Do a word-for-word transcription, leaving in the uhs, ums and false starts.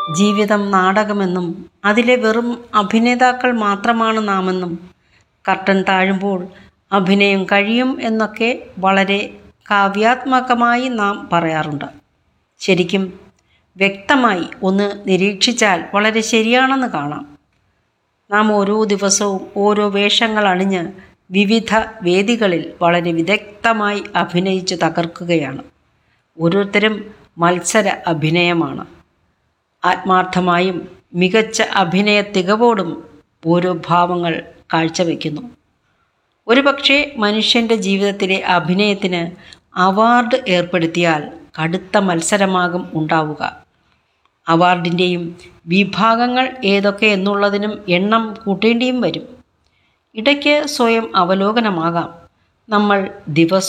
ജീവിതം നാടകമെന്നും അതിലെ വെറും അഭിനേതാക്കൾ മാത്രമാണ് നാമെന്നും കർട്ടൻ താഴുമ്പോൾ അഭിനയം കഴിയും എന്നൊക്കെ വളരെ കാവ്യാത്മകമായി നാം പറയാറുണ്ട്. ശരിക്കും വ്യക്തമായി ഒന്ന് നിരീക്ഷിച്ചാൽ വളരെ ശരിയാണെന്ന് കാണാം. നാം ഓരോ ദിവസവും ഓരോ വേഷങ്ങൾ അണിഞ്ഞ് വിവിധ വേദികളിൽ വളരെ വിദഗ്ധമായി അഭിനയിച്ച് തകർക്കുകയാണ്. ഓരോരുത്തരും മത്സര അഭിനയമാണ്. ആത്മാർത്ഥമായും മികച്ച അഭിനയ തികവോടും ഓരോ ഭാവങ്ങൾ കാഴ്ചവെക്കുന്നു. ഒരുപക്ഷെ മനുഷ്യൻ്റെ ജീവിതത്തിലെ അഭിനയത്തിന് അവാർഡ് ഏർപ്പെടുത്തിയാൽ കടുത്ത മത്സരമാകും ഉണ്ടാവുക. അവാർഡിൻ്റെയും വിഭാഗങ്ങൾ ഏതൊക്കെ എന്നുള്ളതിനും എണ്ണം കൂട്ടേണ്ടിയും വരും. ഇടയ്ക്ക് സ്വയം അവലോകനമാകാം. നമ്മൾ ദിവസവും